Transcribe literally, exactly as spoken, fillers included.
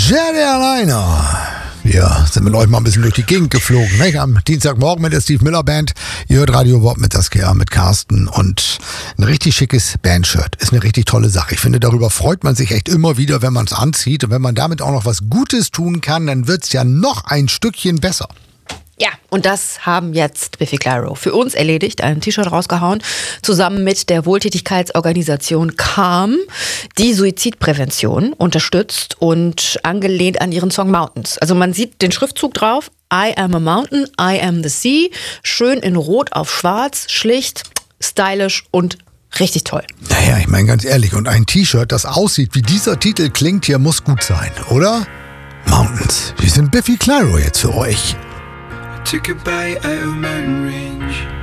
Jerry Liner. Wir sind mit euch mal ein bisschen durch die Gegend geflogen, nicht? Am Dienstagmorgen mit der Steve Miller Band. Ihr hört Radio Warp mit Saskia, mit Carsten und ein richtig schickes Bandshirt. Ist eine richtig tolle Sache. Ich finde, darüber freut man sich echt immer wieder, wenn man es anzieht. Und wenn man damit auch noch was Gutes tun kann, dann wird es ja noch ein Stückchen besser. Ja, und das haben jetzt Biffy Clyro für uns erledigt, ein T-Shirt rausgehauen, zusammen mit der Wohltätigkeitsorganisation Calm, die Suizidprävention unterstützt und angelehnt an ihren Song Mountains. Also man sieht den Schriftzug drauf, I am a mountain, I am the sea, schön in Rot auf Schwarz, schlicht, stylisch und richtig toll. Naja, ich meine ganz ehrlich, und ein T-Shirt, das aussieht wie dieser Titel klingt hier, muss gut sein, oder? Mountains, wir sind Biffy Clyro jetzt für euch. Took a bite out of mountain range.